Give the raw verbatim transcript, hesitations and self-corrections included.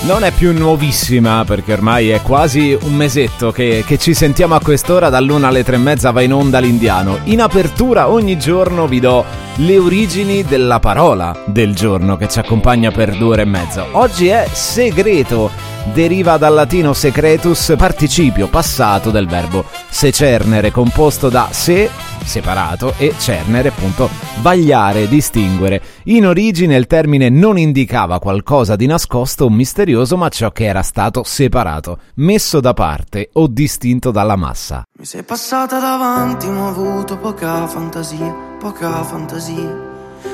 Non è più nuovissima perché ormai è quasi un mesetto che, che ci sentiamo a quest'ora, dall'una alle tre e mezza va in onda l'Indiano. In apertura ogni giorno vi do le origini della parola del giorno che ci accompagna per due ore e mezza. Oggi è segreto, deriva dal latino secretus, participio passato del verbo secernere, composto da se, separato, e cernere, appunto, vagliare, distinguere. In origine il termine non indicava qualcosa di nascosto o misterioso, ma ciò che era stato separato, messo da parte o distinto dalla massa. Mi sei passata davanti, ma ho avuto poca fantasia, poca fantasia.